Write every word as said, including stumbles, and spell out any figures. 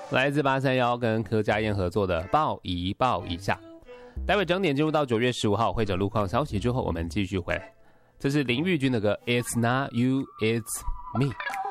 来自八三一跟柯佳燕合作的《抱一抱一下》。待会整点进入到九月十五号会诊路况消息之后，我们继续回来。这是林玉君的歌《It's Not You, It's Me》。